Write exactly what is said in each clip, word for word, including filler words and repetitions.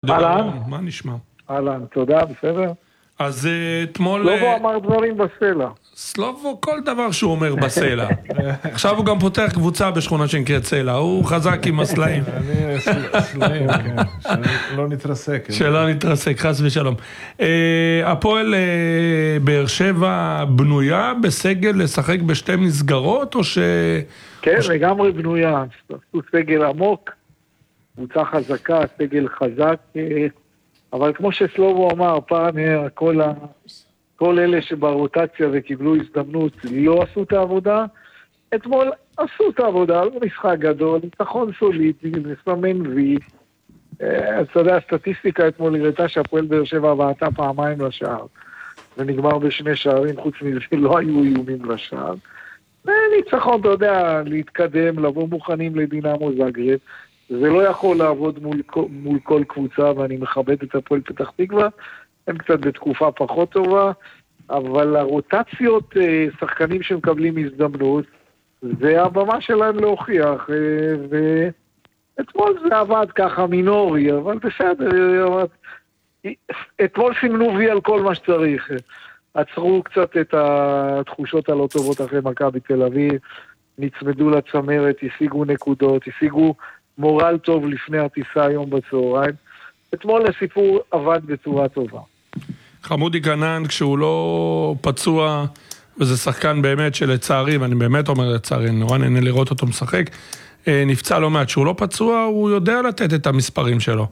דרום, מה נשמע? אהלן, תודה, בסדר? אז אתמול... סלובו אמר דברים בסלע. סלובו, כל דבר שהוא אומר בסלע. עכשיו הוא גם פותח קבוצה בשכונה שנקראת סלע, הוא חזק עם הסלעים. אני סלעים, כן, שלא נתרסק. שלא נתרסק, חס ושלום. הפועל באר שבע בנויה בסגל לשחק בשתי מסגרות, או ש... כן, לגמרי בנויה. עשו סגל עמוק, קבוצה חזקה, סגל חזק, אבל כמו שסלובו אמר, פעם כל, ה... כל אלה שברוטציה וקיבלו הזדמנות לא עשו את העבודה, אתמול עשו את העבודה, לא משחק גדול, ניצחון סולידי, מסמן וי, אתה יודע, הסטטיסטיקה אתמול הראתה שהפועל באר שבע בעטה פעמיים לשער, ונגמר בשני שערים, חוץ מזה לא היו איומים לשער, ניצחון, אתה יודע, להתקדם, לבוא מוכנים לדינמו זאגרב, זה לא יכול לעבוד מול, מול כל קבוצה, ואני מכבד את הפועל פתח תקווה, הם קצת בתקופה פחות טובה, אבל הרוטציות, שחקנים שמקבלים הזדמנות, זה הבמה שלהם להוכיח, ואתמול זה עבד ככה מינורי, אבל בסדר, אתמול סימנו וי על כל מה שצריך, עצרו קצת את התחושות הלא טובות אחרי מכבי תל אביב, נצמדו לצמרת, השיגו נקודות, השיגו מורל טוב לפני הטיסה היום בצהריים. אתמול הסיפור עבד בצורה טובה. חמודי כנען, כשהוא לא פצוע, וזה שחקן באמת שלצערי, ואני באמת אומר לצערי, נורא נהנה לראות אותו משחק, נפצע לא מעט. כשהוא לא פצוע, הוא יודע לתת את המספרים שלו.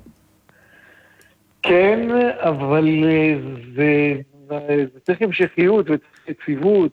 כן, אבל זה, זה צריך המשכיות ויציבות,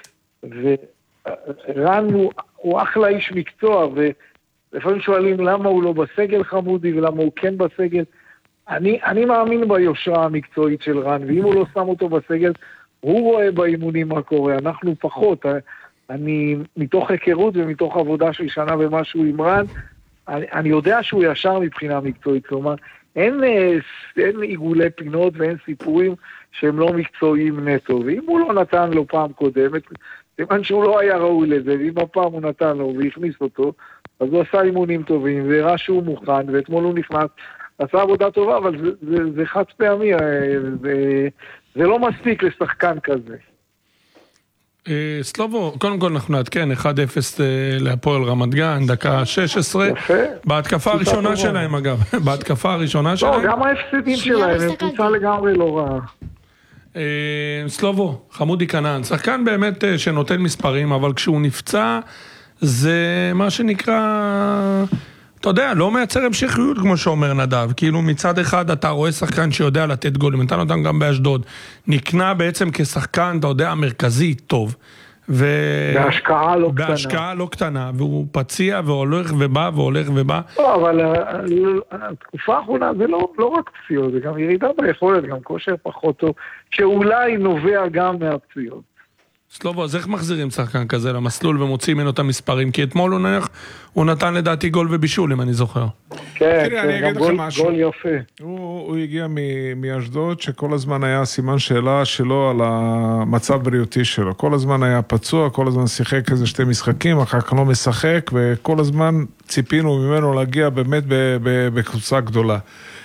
ורן הוא, הוא אחלה איש מקצוע, ו... לפעמים שואלים למה הוא לא בסגל חמודי ולמה הוא כן בסגל. אני, אני מאמין ביושרה המקצועית של רן, ואם הוא לא שם אותו בסגל, הוא רואה באימונים מה קורה, אנחנו פחות. אני, מתוך היכרות ומתוך עבודה של שנה ומשהו עם רן, אני, אני יודע שהוא ישר מבחינה מקצועית, כלומר, אין, אין עיגולי פינות ואין סיפורים שהם לא מקצועיים נטו, ואם הוא לא נתן לו פעם קודמת, סימן שהוא לא היה ראוי לזה, ואם הפעם הוא נתן לו והכניס אותו, אז הוא עשה אימונים טובים, והראה שהוא מוכן, ואתמול הוא נכנס, עשה עבודה טובה, אבל זה, זה, זה חד פעמי, זה, זה לא מספיק לשחקן כזה. סלובו, קודם כל אנחנו נעדכן, אחד אפס להפועל רמת גן, דקה שש עשרה, יפה. בהתקפה הראשונה שלהם אגב, בהתקפה הראשונה שלהם. לא, גם ההפסדים שלהם, הם קבוצה לגמרי לא רעה. סלובו, חמודי כנען, שחקן באמת שנותן מספרים, אבל כשהוא נפצע, זה מה שנקרא, אתה יודע, לא מייצר המשכיות כמו שאומר נדב, כאילו מצד אחד אתה רואה שחקן שיודע לתת גולים, נתן אותם גם באשדוד, נקנה בעצם כשחקן, אתה יודע, מרכזי טוב, ו... בהשקעה לא קטנה. בהשקעה לא קטנה, והוא פציע והולך ובא והולך ובא. לא, אבל התקופה האחרונה זה לא, לא רק פציעות, זה גם ירידה ביכולת, גם כושר פחות טוב, שאולי נובע גם מהפציעות. סלובו, אז איך מחזירים שחקן כזה למסלול ומוצאים ממנו את המספרים? כי אתמול הוא נניח, הוא נתן לדעתי גול ובישול, אם אני זוכר. כן, כן, גם גול, גול יפה. הוא, הוא הגיע מאשדוד, שכל הזמן היה סימן שאלה שלו על המצב בריאותי שלו. כל הזמן היה פצוע, כל הזמן שיחק איזה שתי משחקים, אחר כך לא משחק, וכל הזמן ציפינו ממנו להגיע באמת בקבוצה גדולה.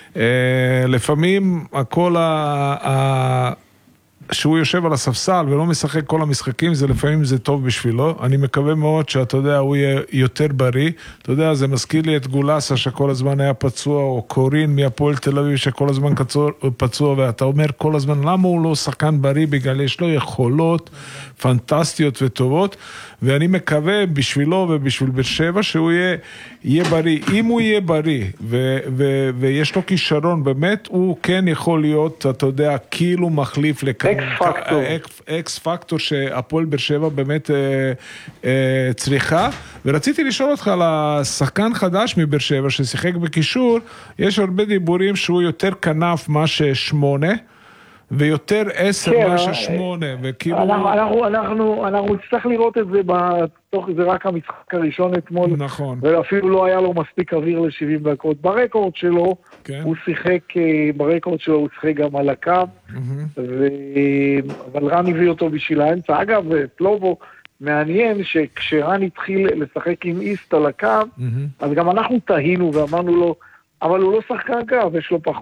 לפעמים הכל ה... שהוא יושב על הספסל ולא משחק כל המשחקים, זה לפעמים זה טוב בשבילו. אני מקווה מאוד שאתה יודע, הוא יהיה יותר בריא. אתה יודע, זה מזכיר לי את גולסה שכל הזמן היה פצוע, או קורין מהפועל תל אביב שכל הזמן פצוע, ואתה אומר כל הזמן, למה הוא לא שחקן בריא? בגלל יש לו יכולות פנטסטיות וטובות, ואני מקווה בשבילו ובשביל באר שבע שהוא יהיה, יהיה בריא. אם הוא יהיה בריא ו, ו, ויש לו כישרון, באמת הוא כן יכול להיות, אתה יודע, כאילו מחליף לכאן. אקס פקטור. אקס, אקס פקטור שהפועל באר שבע באמת אה, אה, צריכה. ורציתי לשאול אותך על השחקן חדש מבאר שבע ששיחק בקישור, יש הרבה דיבורים שהוא יותר כנף מה ששמונה, ויותר עשר כן, מה ששמונה, וכאילו... אנחנו, אנחנו, אנחנו, אנחנו נצטרך לראות את זה בתוך, זה רק המשחק הראשון אתמול. נכון. ואפילו לא היה לו מספיק אוויר ל-שבעים דקות. ברקורד שלו, כן. הוא שיחק, ברקורד שלו הוא שיחק גם על הקו, Mm-hmm. ו... אבל רן הביא אותו בשביל האמצע. אגב, פלובו, מעניין שכשרן התחיל לשחק עם איסט על הקו, mm-hmm. אז גם אנחנו תהינו ואמרנו לו, אבל הוא לא שחקן קו, יש לו פחות.